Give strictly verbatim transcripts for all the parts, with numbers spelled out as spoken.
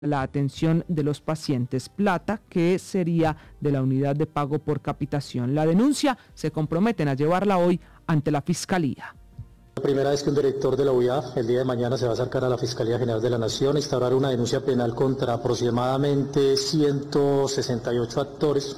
la atención de los pacientes plata, que sería de la unidad de pago por capitación. La denuncia se comprometen a llevarla hoy ante la Fiscalía. La primera vez que un director de la U I A el día de mañana se va a acercar a la Fiscalía General de la Nación a instaurar una denuncia penal contra aproximadamente ciento sesenta y ocho actores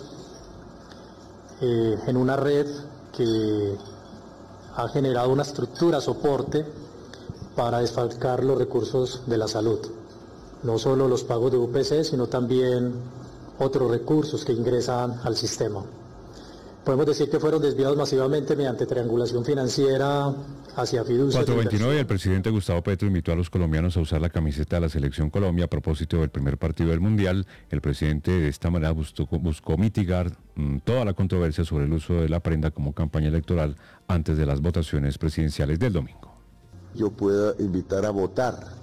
eh, en una red que ha generado una estructura soporte para desfalcar los recursos de la salud. No solo los pagos de U P C, sino también otros recursos que ingresan al sistema. Podemos decir que fueron desviados masivamente mediante triangulación financiera hacia fiducias. cuatro veintinueve, el presidente Gustavo Petro invitó a los colombianos a usar la camiseta de la Selección Colombia a propósito del primer partido del Mundial. El presidente de esta manera buscó, buscó mitigar mmm, toda la controversia sobre el uso de la prenda como campaña electoral antes de las votaciones presidenciales del domingo. Yo pueda invitar a votar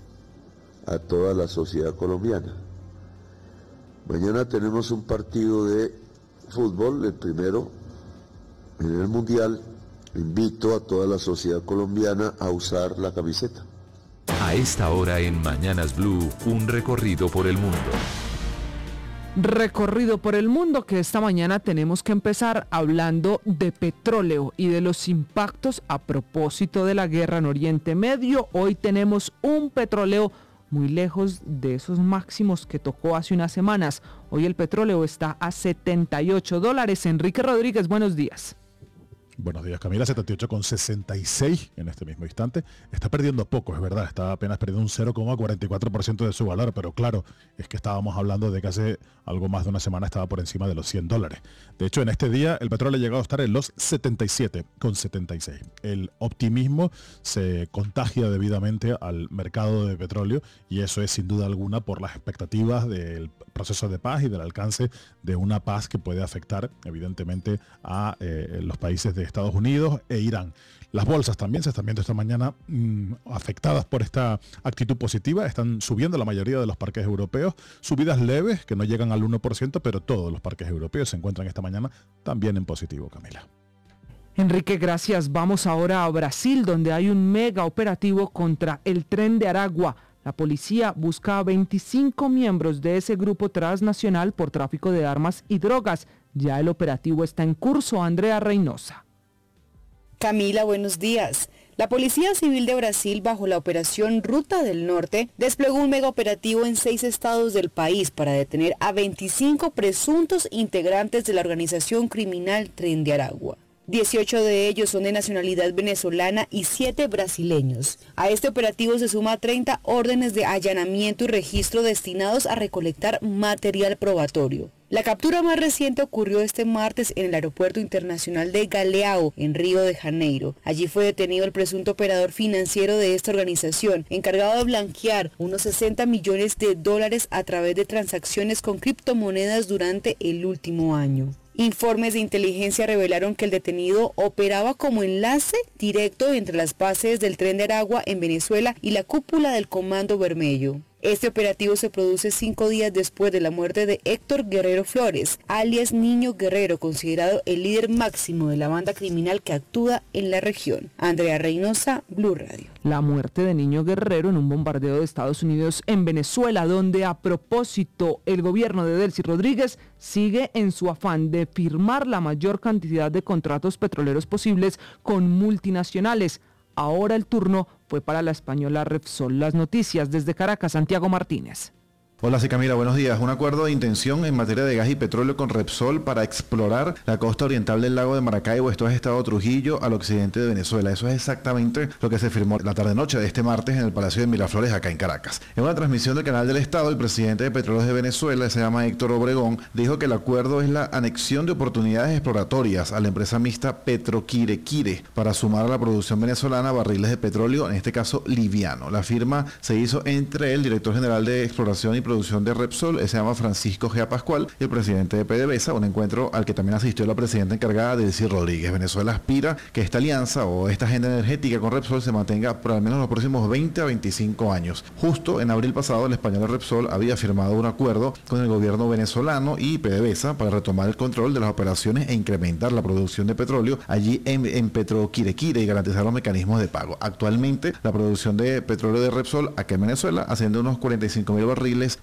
a toda la sociedad colombiana. Mañana tenemos un partido de fútbol, el primero en el Mundial. Invito a toda la sociedad colombiana a usar la camiseta. A esta hora en Mañanas Blue, un recorrido por el mundo. Recorrido por el mundo que esta mañana tenemos que empezar hablando de petróleo y de los impactos a propósito de la guerra en Oriente Medio. Hoy tenemos un petróleo muy lejos de esos máximos que tocó hace unas semanas. Hoy el petróleo está a setenta y ocho dólares. Enrique Rodríguez, buenos días. Buenos días, Camila. setenta y ocho con sesenta y seis en este mismo instante. Está perdiendo poco, es verdad. Está apenas perdiendo un cero coma cuarenta y cuatro por ciento de su valor, pero claro, es que estábamos hablando de que hace algo más de una semana estaba por encima de los cien dólares. De hecho, en este día el petróleo ha llegado a estar en los setenta y siete con setenta y seis. El optimismo se contagia debidamente al mercado de petróleo y eso es sin duda alguna por las expectativas del proceso de paz y del alcance de una paz que puede afectar evidentemente a eh, los países de Estados Unidos e Irán. Las bolsas también se están viendo esta mañana mmm, afectadas por esta actitud positiva. Están subiendo la mayoría de los parques europeos, subidas leves que no llegan al uno por ciento, pero todos los parques europeos se encuentran esta mañana también en positivo, Camila. Enrique, gracias. Vamos ahora a Brasil, donde hay un mega operativo contra el Tren de Aragua. La policía busca a veinticinco miembros de ese grupo transnacional por tráfico de armas y drogas. Ya el operativo está en curso. Andrea Reynosa. Camila, buenos días. La Policía Civil de Brasil, bajo la operación Ruta del Norte, desplegó un mega operativo en seis estados del país para detener a veinticinco presuntos integrantes de la organización criminal Tren de Aragua. dieciocho de ellos son de nacionalidad venezolana y siete brasileños. A este operativo se suma treinta órdenes de allanamiento y registro destinados a recolectar material probatorio. La captura más reciente ocurrió este martes en el Aeropuerto Internacional de Galeão, en Río de Janeiro. Allí fue detenido el presunto operador financiero de esta organización, encargado de blanquear unos sesenta millones de dólares a través de transacciones con criptomonedas durante el último año. Informes de inteligencia revelaron que el detenido operaba como enlace directo entre las bases del Tren de Aragua en Venezuela y la cúpula del Comando Vermelho. Este operativo se produce cinco días después de la muerte de Héctor Guerrero Flores, alias Niño Guerrero, considerado el líder máximo de la banda criminal que actúa en la región. Andrea Reynosa, Blue Radio. La muerte de Niño Guerrero en un bombardeo de Estados Unidos en Venezuela, donde a propósito el gobierno de Delcy Rodríguez sigue en su afán de firmar la mayor cantidad de contratos petroleros posibles con multinacionales. Ahora el turno fue para la española Repsol. Las noticias desde Caracas, Santiago Martínez. Hola, sí, Camila, buenos días. Un acuerdo de intención en materia de gas y petróleo con Repsol para explorar la costa oriental del lago de Maracaibo, esto es Estado Trujillo, al occidente de Venezuela. Eso es exactamente lo que se firmó la tarde-noche de este martes en el Palacio de Miraflores, acá en Caracas. En una transmisión del Canal del Estado, el presidente de Petróleos de Venezuela, se llama Héctor Obregón, dijo que el acuerdo es la anexión de oportunidades exploratorias a la empresa mixta Petroquirequire para sumar a la producción venezolana barriles de petróleo, en este caso liviano. La firma se hizo entre el director general de Exploración y Producción producción de Repsol, él se llama Francisco G. Pascual, y el presidente de PDVSA, un encuentro al que también asistió la presidenta encargada, Delcy Rodríguez. Venezuela aspira que esta alianza o esta agenda energética con Repsol se mantenga por al menos los próximos veinte a veinticinco años. Justo en abril pasado, el español Repsol había firmado un acuerdo con el gobierno venezolano y PDVSA para retomar el control de las operaciones e incrementar la producción de petróleo allí en, en Petroquirequire y garantizar los mecanismos de pago. Actualmente, la producción de petróleo de Repsol acá en Venezuela asciende a unos cuarenta y cinco mil barriles